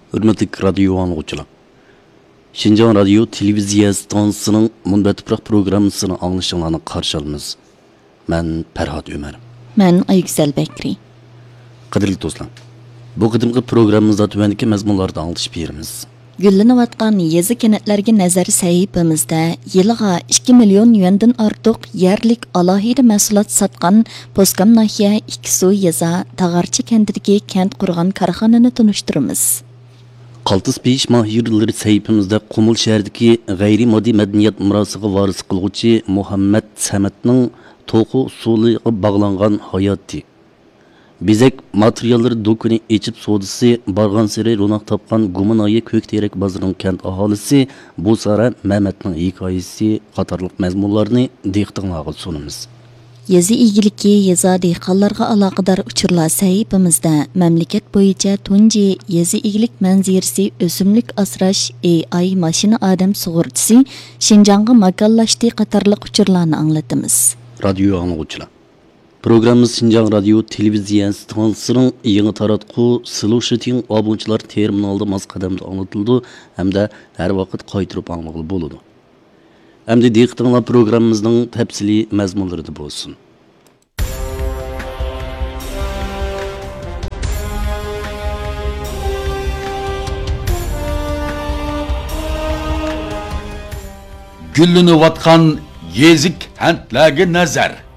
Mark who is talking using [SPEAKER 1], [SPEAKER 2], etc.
[SPEAKER 1] Hürmetli radyo anlıqçılar. Şinjan Radyo Televiziya Stansiyasının Munbetiprak programmasını anlaşılığını qarşı alımız. Ben Ferhat Ömer.
[SPEAKER 2] Ben Aygüzel Bekri.
[SPEAKER 1] Qadirli dostlar. Bu qadimki programımızda tüvendeki məzmunlarda anlatış berimiz.
[SPEAKER 2] Gülleniyotgan yezi kenetlerge nazari sahifamizda yiliga 2 milyon yuandan ortiq yerlik alohida mahsulot satgan Poskam nahiya Ikkisu yeza Tağarchi kentidagi kent qurgan korxonani tunishtiramiz.
[SPEAKER 1] Qaltis beyish mahirlari sahifamizda Qumul shahridagi g'ayri moddiy madaniyat mirosiga varis qilguvchi Muhammad Samatning to'qi usuliga bog'langan hayoti, bezak materialları do'koni echib sodisi bargan seri ro'naq topgan Gumonoyi Ko'kterak bozorining kent aholisi bu sara Mehmetning hikoyasi qatorliq mazmunlarni dehqonlarga sunamiz.
[SPEAKER 2] Yezi igiliki yeza dehqonlarga aloqador uchurlar sahifamizda mamlakat bo'yicha tunji yezi igilik manzirasi o'simlik asrash AI mashina odam sug'urtisi Shinjongga makonlashdi qatorliq uchurlarni anglatamiz.
[SPEAKER 1] Radyo anlıqçılar. Programımız Şinjan Radyo Televiziya Stansiyasının yeni taratqu Solution abunchilar terminalda maz qadamda anlatıldı hem de her vaqt qaytırıp anlıqlı boludu. Hem de dehqonlar programımızın təfsili məzmunları da bolsun.
[SPEAKER 3] Gülleniyotgan yezik kentlarga nazar.